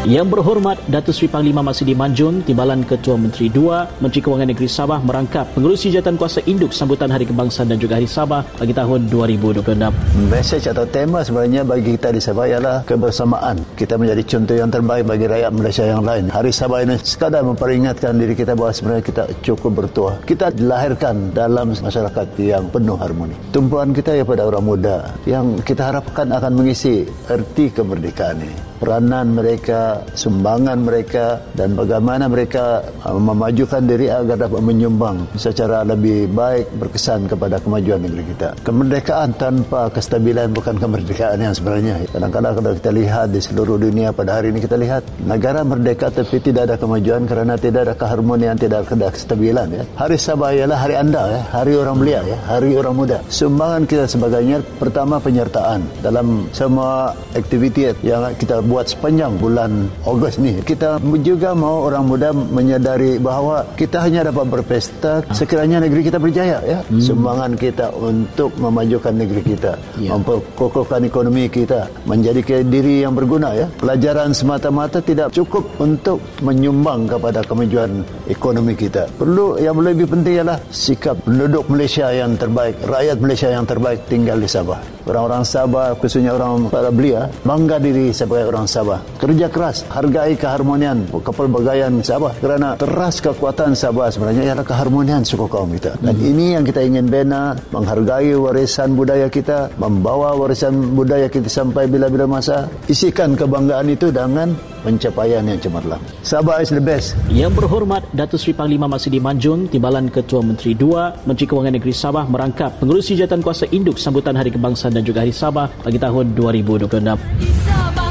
Yang berhormat Datuk Seri Panglima Marsudi Manjun, Timbalan Ketua Menteri 2, Menteri Kewangan Negeri Sabah merangkap pengerusi jawatan kuasa induk sambutan Hari Kebangsaan dan juga Hari Sabah bagi tahun 2026. Mesej atau tema sebenarnya bagi kita di Sabah ialah kebersamaan. Kita menjadi contoh yang terbaik bagi rakyat Malaysia yang lain. Hari Sabah ini sekadar memperingatkan diri kita bahawa sebenarnya kita cukup bertuah. Kita dilahirkan dalam masyarakat yang penuh harmoni. Tumpuan kita pada orang muda yang kita harapkan akan mengisi erti kemerdekaan ini. Peranan mereka, sumbangan mereka dan bagaimana mereka memajukan diri agar dapat menyumbang secara lebih baik berkesan kepada kemajuan negeri kita. Kemerdekaan tanpa kestabilan bukan kemerdekaan yang sebenarnya. Kadang-kadang kalau kita lihat di seluruh dunia pada hari ini kita lihat negara merdeka tapi tidak ada kemajuan kerana tidak ada keharmonian, tidak ada kestabilan. Ya. Hari Sabah ialah hari anda, ya. Hari orang belia, ya. Hari orang muda. Sumbangan kita sebagainya pertama penyertaan dalam semua aktiviti yang kita buat sepanjang bulan Ogos ni. Kita juga mau orang muda menyadari bahawa kita hanya dapat berpesta sekiranya negeri kita berjaya. Ya. Sumbangan kita untuk memajukan negeri kita, memperkokohkan ekonomi kita, menjadi diri yang berguna. Ya. Pelajaran semata-mata tidak cukup untuk menyumbang kepada kemajuan ekonomi kita. Perlu yang lebih penting ialah sikap penduduk Malaysia yang terbaik, rakyat Malaysia yang terbaik tinggal di Sabah. Orang-orang Sabah, khususnya orang para belia, bangga diri sebagai orang Sabah. Kerja keras, hargai keharmonian kepelbagaian Sabah kerana teras kekuatan Sabah sebenarnya ialah keharmonian suku kaum kita. Dan ini yang kita ingin bina, menghargai warisan budaya kita, membawa warisan budaya kita sampai bila-bila masa. Isikan kebanggaan itu dengan pencapaian yang cemerlang. Sabah is the best. Yang berhormat Datuk Seri Panglima Marsudi Manjun, Timbalan Ketua Menteri 2, Menteri Kewangan Negeri Sabah merangkap pengerusi jawatan kuasa induk sambutan Hari Kebangsaan dan juga Hari Sabah bagi tahun 2026.